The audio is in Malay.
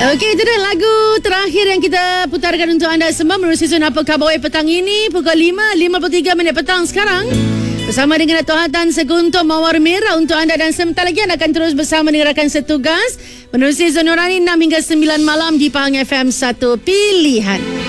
Okey, itu dia lagu terakhir yang kita putarkan untuk anda semua menerusi Zona Apa Khabar petang ini pukul 5.53 petang sekarang. Bersama dengan Dato' Hatan Seguntum Mawar Merah untuk anda, dan sebentar lagi anda akan terus bersama dengan rakan setugas menerusi Zona Nurani 6 hingga 9 malam di Pahang FM 1 Pilihan.